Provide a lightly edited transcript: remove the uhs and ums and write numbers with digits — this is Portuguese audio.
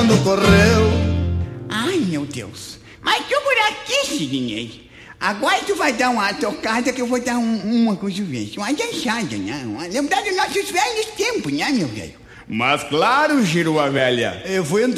quando correu. Ai, meu Deus. Mas tô por aqui, Sidney. Agora tu vai dar uma tocada que eu vou dar uma coisa velha. Uma dançada, né? Lembrar dos nossos velhos tempos, né, meu velho? Mas claro, Giroa velha. Eu vou entrar